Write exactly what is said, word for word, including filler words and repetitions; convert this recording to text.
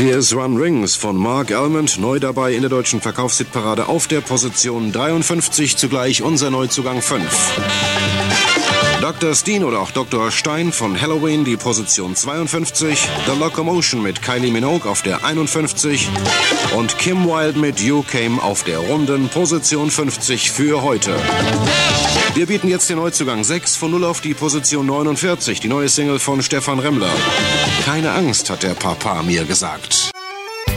Tears Run Rings von Mark Almond, neu dabei in der deutschen Verkaufshitparade auf der Position dreiundfünfzig, zugleich unser Neuzugang fünf. Doktor Steen oder auch Doktor Stein von Halloween, die Position zweiundfünfzig. The Locomotion mit Kylie Minogue auf der einundfünfzig. Und Kim Wilde mit You Came auf der runden Position fünfzig für heute. Wir bieten jetzt den Neuzugang sechs von null auf die Position neunundvierzig, die neue Single von Stefan Remmler. Keine Angst, hat der Papa mir gesagt.